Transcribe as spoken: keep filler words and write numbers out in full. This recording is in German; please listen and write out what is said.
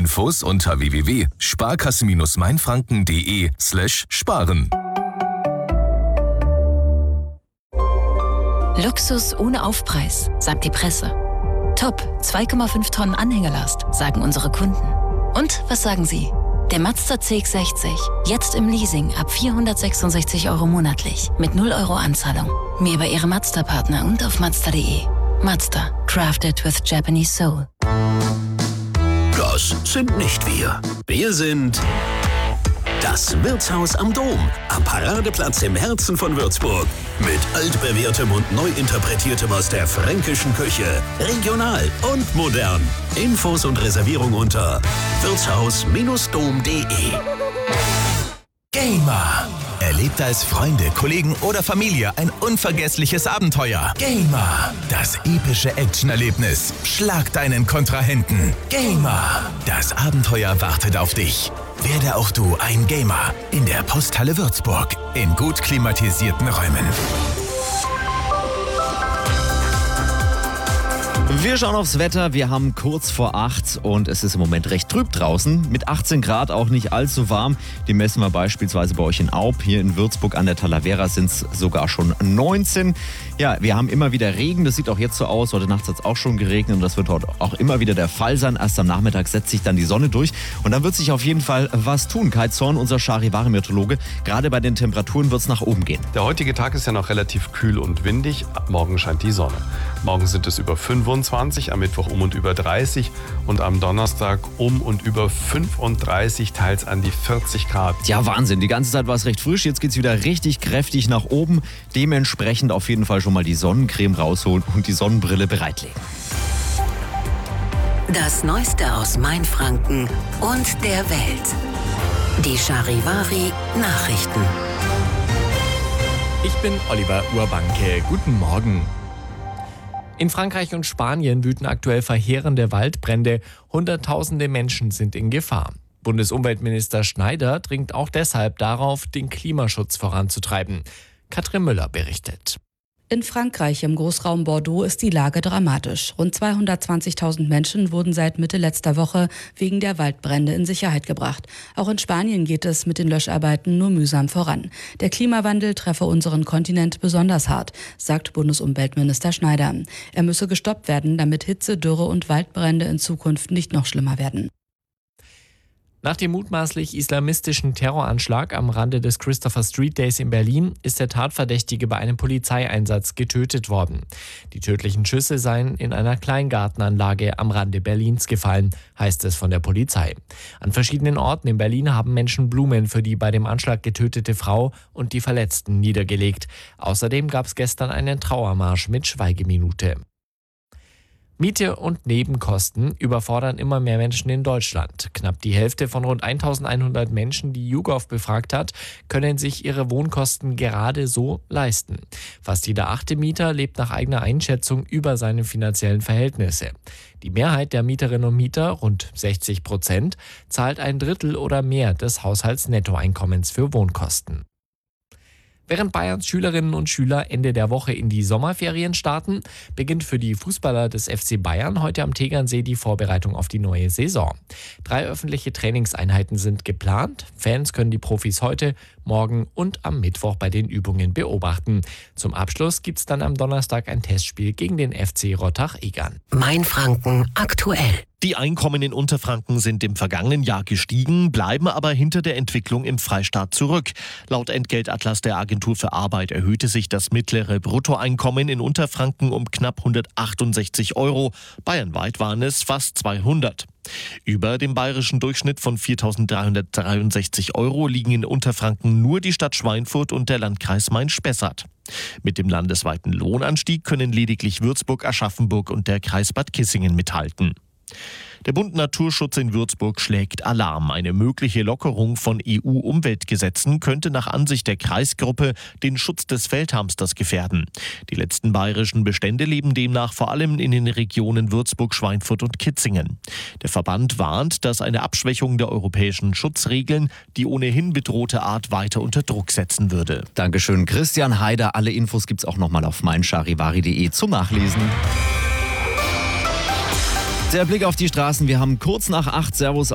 Infos unter w w w punkt sparkasse mainfranken punkt de slash sparen. Luxus ohne Aufpreis, sagt die Presse. Top, zwei Komma fünf Tonnen Anhängerlast, sagen unsere Kunden. Und was sagen Sie? Der Mazda C X sechzig, jetzt im Leasing ab vierhundertsechsundsechzig Euro monatlich, mit null Euro Anzahlung. Mehr über Ihre Mazda-Partner und auf mazda punkt de. Mazda, crafted with Japanese soul. Das sind nicht wir. Wir sind das Wirtshaus am Dom, am Paradeplatz im Herzen von Würzburg. Mit altbewährtem und neu interpretiertem aus der fränkischen Küche. Regional und modern. Infos und Reservierung unter wirtshaus Bindestrich dom punkt de. Gamer. Erlebt als Freunde, Kollegen oder Familie ein unvergessliches Abenteuer. Gamer. Das epische Actionerlebnis. Schlag deinen Kontrahenten. Gamer. Das Abenteuer wartet auf dich. Werde auch du ein Gamer in der Posthalle Würzburg in gut klimatisierten Räumen. Wir schauen aufs Wetter. Wir haben kurz vor acht und es ist im Moment recht trüb draußen. Mit achtzehn Grad auch nicht allzu warm. Die messen wir beispielsweise bei euch in Aub. Hier in Würzburg an der Talavera sind es sogar schon neunzehn. Ja, wir haben immer wieder Regen. Das sieht auch jetzt so aus. Heute Nacht hat es auch schon geregnet und das wird heute auch immer wieder der Fall sein. Erst am Nachmittag setzt sich dann die Sonne durch und dann wird sich auf jeden Fall was tun. Kai Zorn, unser Charivari-Meteorologe. Gerade bei den Temperaturen wird es nach oben gehen. Der heutige Tag ist ja noch relativ kühl und windig. Ab morgen scheint die Sonne. Morgen sind es über fünfundzwanzig, am Mittwoch um und über dreißig und am Donnerstag um und über fünfunddreißig, teils an die vierzig Grad. Ja, Wahnsinn. Die ganze Zeit war es recht frisch. Jetzt geht es wieder richtig kräftig nach oben. Dementsprechend auf jeden Fall schon mal die Sonnencreme rausholen und die Sonnenbrille bereitlegen. Das Neueste aus Mainfranken und der Welt. Die Charivari Nachrichten. Ich bin Oliver Urbanke. Guten Morgen. In Frankreich und Spanien wüten aktuell verheerende Waldbrände. Hunderttausende Menschen sind in Gefahr. Bundesumweltminister Schneider dringt auch deshalb darauf, den Klimaschutz voranzutreiben. Katrin Müller berichtet. In Frankreich im Großraum Bordeaux ist die Lage dramatisch. Rund zweihundertzwanzigtausend Menschen wurden seit Mitte letzter Woche wegen der Waldbrände in Sicherheit gebracht. Auch in Spanien geht es mit den Löscharbeiten nur mühsam voran. Der Klimawandel treffe unseren Kontinent besonders hart, sagt Bundesumweltminister Schneider. Er müsse gestoppt werden, damit Hitze, Dürre und Waldbrände in Zukunft nicht noch schlimmer werden. Nach dem mutmaßlich islamistischen Terroranschlag am Rande des Christopher Street Days in Berlin ist der Tatverdächtige bei einem Polizeieinsatz getötet worden. Die tödlichen Schüsse seien in einer Kleingartenanlage am Rande Berlins gefallen, heißt es von der Polizei. An verschiedenen Orten in Berlin haben Menschen Blumen für die bei dem Anschlag getötete Frau und die Verletzten niedergelegt. Außerdem gab es gestern einen Trauermarsch mit Schweigeminute. Miete und Nebenkosten überfordern immer mehr Menschen in Deutschland. Knapp die Hälfte von rund eintausendeinhundert Menschen, die YouGov befragt hat, können sich ihre Wohnkosten gerade so leisten. Fast jeder achte Mieter lebt nach eigener Einschätzung über seine finanziellen Verhältnisse. Die Mehrheit der Mieterinnen und Mieter, rund sechzig Prozent, zahlt ein Drittel oder mehr des Haushaltsnettoeinkommens für Wohnkosten. Während Bayerns Schülerinnen und Schüler Ende der Woche in die Sommerferien starten, beginnt für die Fußballer des F C Bayern heute am Tegernsee die Vorbereitung auf die neue Saison. Drei öffentliche Trainingseinheiten sind geplant. Fans können die Profis heute, morgen und am Mittwoch bei den Übungen beobachten. Zum Abschluss gibt es dann am Donnerstag ein Testspiel gegen den F C Rottach-Egern. Mainfranken aktuell. Die Einkommen in Unterfranken sind im vergangenen Jahr gestiegen, bleiben aber hinter der Entwicklung im Freistaat zurück. Laut Entgeltatlas der Agentur für Arbeit erhöhte sich das mittlere Bruttoeinkommen in Unterfranken um knapp hundertachtundsechzig Euro. Bayernweit waren es fast zweihundert. Über dem bayerischen Durchschnitt von viertausenddreihundertdreiundsechzig Euro liegen in Unterfranken nur die Stadt Schweinfurt und der Landkreis Main-Spessart. Mit dem landesweiten Lohnanstieg können lediglich Würzburg, Aschaffenburg und der Kreis Bad Kissingen mithalten. Der Bund Naturschutz in Würzburg schlägt Alarm. Eine mögliche Lockerung von E U-Umweltgesetzen könnte nach Ansicht der Kreisgruppe den Schutz des Feldhamsters gefährden. Die letzten bayerischen Bestände leben demnach vor allem in den Regionen Würzburg, Schweinfurt und Kitzingen. Der Verband warnt, dass eine Abschwächung der europäischen Schutzregeln die ohnehin bedrohte Art weiter unter Druck setzen würde. Dankeschön, Christian Heider. Alle Infos gibt's auch nochmal auf meincharivari punkt de zum Nachlesen. Der Blick auf die Straßen. Wir haben kurz nach acht. Servus.